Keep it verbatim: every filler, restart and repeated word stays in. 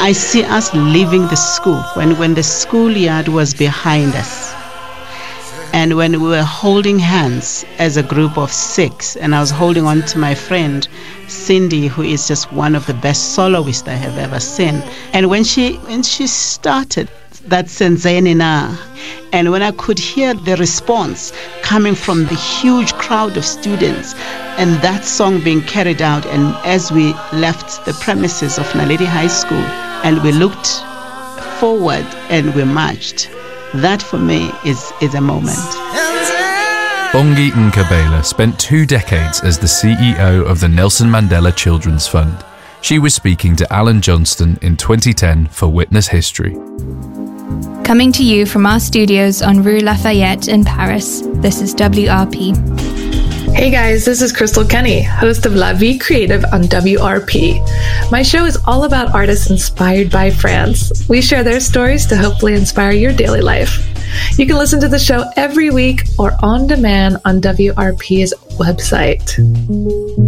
I see us leaving the school, when, when the schoolyard was behind us. And when we were holding hands as a group of six, and I was holding on to my friend, Cindy, who is just one of the best soloists I have ever seen. And when she when she started that Senzeni Na, and when I could hear the response coming from the huge crowd of students, and that song being carried out, and as we left the premises of Naledi High School, and we looked forward and we marched, that for me is, is a moment. Bongi Nkabela spent two decades as the C E O of the Nelson Mandela Children's Fund. She was speaking to Alan Johnston in twenty ten for Witness History. Coming to you from our studios on Rue Lafayette in Paris, this is W R P. Hey guys, this is Crystal Kenny, host of La Vie Creative on W R P. My show is all about artists inspired by France. We share their stories to hopefully inspire your daily life. You can listen to the show every week or on demand on W R P's website.